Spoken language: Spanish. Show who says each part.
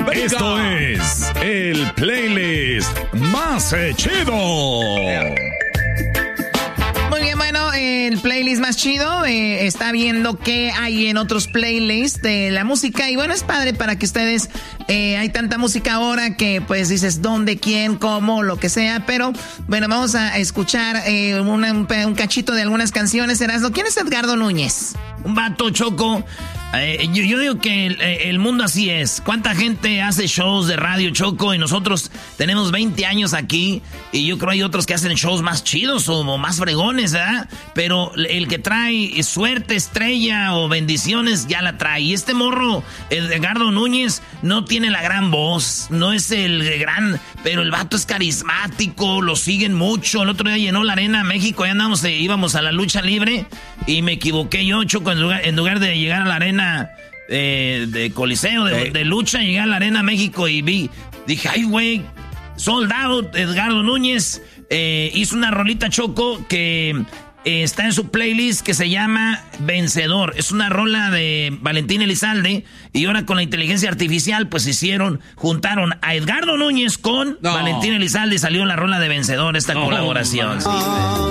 Speaker 1: Esto es el playlist más chido.
Speaker 2: Muy bien, bueno, el playlist más chido está viendo qué hay en otros playlists de la música. Y bueno, es padre para que ustedes, hay tanta música ahora que pues dices dónde, quién, cómo, lo que sea. Pero bueno, vamos a escuchar un cachito de algunas canciones. Erasmo, ¿quién es Edgardo Núñez?
Speaker 3: Un vato, Choco. Yo digo que el mundo así es. ¿Cuánta gente hace shows de radio, Choco? Y nosotros tenemos 20 años aquí. Y yo creo hay otros que hacen shows más chidos o más fregones, ¿verdad? Pero el que trae suerte, estrella o bendiciones, ya la trae. Y este morro, Edgardo Núñez, no tiene la gran voz. No es el gran... Pero el vato es carismático, lo siguen mucho. El otro día llenó la Arena México. Ya íbamos a la lucha libre. Y me equivoqué yo, Choco, en lugar de llegar a la Arena de Coliseo, de lucha, llegué a la Arena México y dije, ay, güey, sold out. Edgardo Núñez hizo una rolita, Choco, que está en su playlist que se llama Vencedor. Es una rola de Valentín Elizalde y ahora con la inteligencia artificial pues juntaron a Edgardo Núñez con Valentín Elizalde y salió la rola de Vencedor, esta colaboración. Sí.